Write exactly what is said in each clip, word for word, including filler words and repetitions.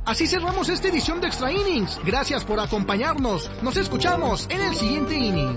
Así cerramos esta edición de Extra Innings. Gracias por acompañarnos. Nos escuchamos en el siguiente inning.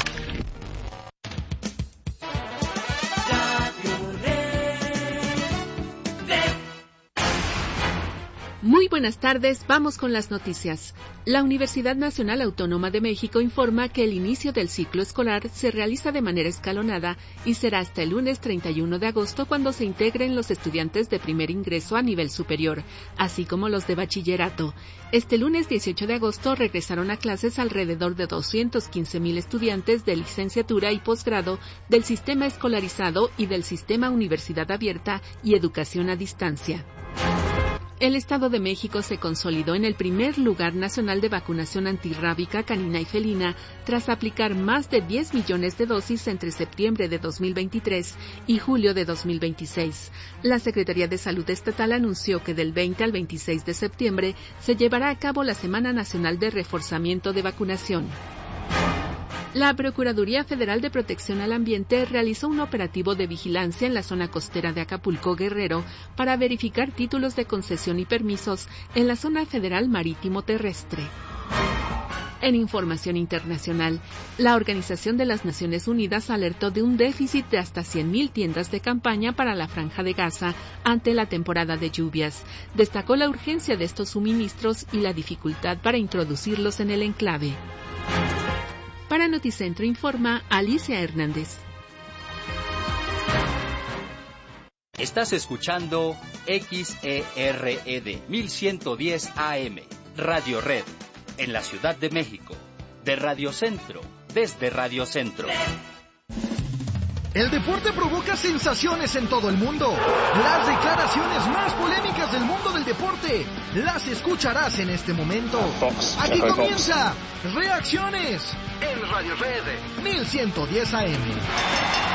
Muy buenas tardes, vamos con las noticias. La Universidad Nacional Autónoma de México informa que el inicio del ciclo escolar se realiza de manera escalonada y será hasta el lunes treinta y uno de agosto cuando se integren los estudiantes de primer ingreso a nivel superior, así como los de bachillerato. Este lunes dieciocho de agosto regresaron a clases alrededor de doscientos quince mil estudiantes de licenciatura y posgrado del sistema escolarizado y del sistema Universidad Abierta y Educación a Distancia. El Estado de México se consolidó en el primer lugar nacional de vacunación antirrábica canina y felina tras aplicar más de diez millones de dosis entre septiembre de dos mil veintitrés y julio de dos mil veintiséis. La Secretaría de Salud Estatal anunció que del veinte al veintiséis de septiembre se llevará a cabo la Semana Nacional de Reforzamiento de Vacunación. La Procuraduría Federal de Protección al Ambiente realizó un operativo de vigilancia en la zona costera de Acapulco, Guerrero, para verificar títulos de concesión y permisos en la zona federal marítimo terrestre. En información internacional, la Organización de las Naciones Unidas alertó de un déficit de hasta cien mil tiendas de campaña para la Franja de Gaza ante la temporada de lluvias. Destacó la urgencia de estos suministros y la dificultad para introducirlos en el enclave. Para Noticentro informa Alicia Hernández. Estás escuchando X E R E D mil ciento diez A M, Radio Red, en la Ciudad de México, de Radio Centro, desde Radio Centro. El deporte provoca sensaciones en todo el mundo. Las declaraciones más polémicas del mundo del deporte las escucharás en este momento. Fox, Aquí comienza Fox. Reacciones en Radio Red mil ciento diez A M.